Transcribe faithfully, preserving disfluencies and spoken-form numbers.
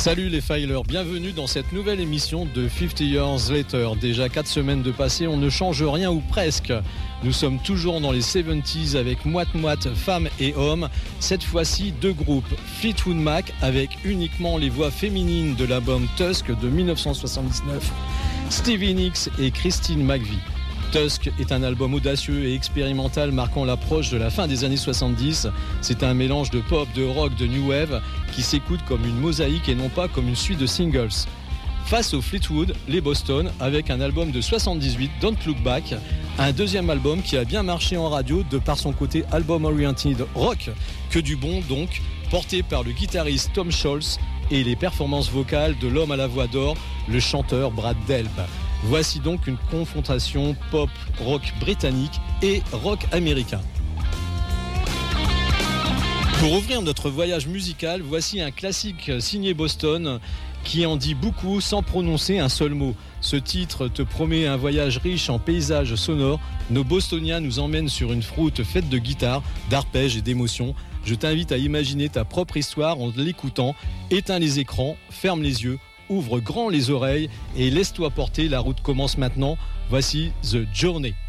Salut les filers, bienvenue dans cette nouvelle émission de cinquante Years Later. Déjà quatre semaines de passé, on ne change rien ou presque. Nous sommes toujours dans les soixante-dix avec moite-moite femmes et hommes. Cette fois-ci, deux groupes. Fleetwood Mac avec uniquement les voix féminines de l'album Tusk de dix-neuf cent soixante-dix-neuf. Stevie Nicks et Christine McVie. Tusk est un album audacieux et expérimental marquant l'approche de la fin des années soixante-dix. C'est un mélange de pop, de rock, de new wave qui s'écoute comme une mosaïque et non pas comme une suite de singles. Face au Fleetwood, les Boston, avec un album de soixante-dix-huit, Don't Look Back, un deuxième album qui a bien marché en radio de par son côté album oriented rock, que du bon donc, porté par le guitariste Tom Scholz et les performances vocales de l'homme à la voix d'or, le chanteur Brad Delp. Voici donc une confrontation pop-rock britannique et rock américain. Pour ouvrir notre voyage musical, voici un classique signé Boston qui en dit beaucoup sans prononcer un seul mot. Ce titre te promet un voyage riche en paysages sonores. Nos Bostoniens nous emmènent sur une route faite de guitare, d'arpèges et d'émotions. Je t'invite à imaginer ta propre histoire en l'écoutant. Éteins les écrans, ferme les yeux, ouvre grand les oreilles et laisse-toi porter. La route commence maintenant. Voici The Journey.